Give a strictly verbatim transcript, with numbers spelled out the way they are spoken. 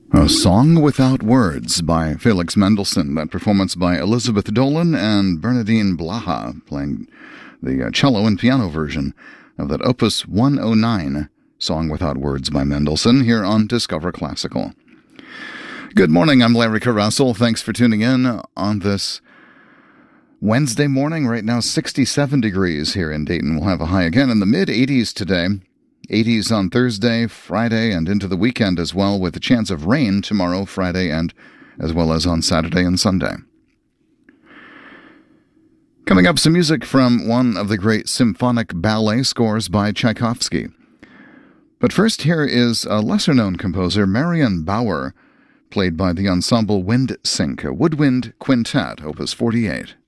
A Song Without Words by Felix Mendelssohn. That performance by Elizabeth Dolan and Bernadine Blaha, playing the cello and piano version of that Opus one oh nine, Song Without Words by Mendelssohn, here on Discover Classical. Good morning, I'm Larry Carrussell. Thanks for tuning in on this Wednesday morning. Right now, sixty-seven degrees here in Dayton. We'll have a high again in the mid-eighties today. eighties on Thursday, Friday, and into the weekend as well, with a chance of rain tomorrow, Friday, and as well as on Saturday and Sunday. Coming up, some music from one of the great symphonic ballet scores by Tchaikovsky. But first, here is a lesser-known composer, Marion Bauer, played by the ensemble Windsink, a woodwind quintet, opus forty-eight.